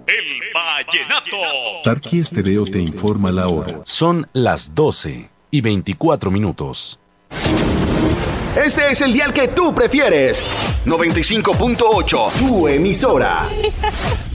El vallenato. Tarqui Estéreo te informa la hora. Son las 12:24. Ese es el dial que tú prefieres. 95.8, tu emisora.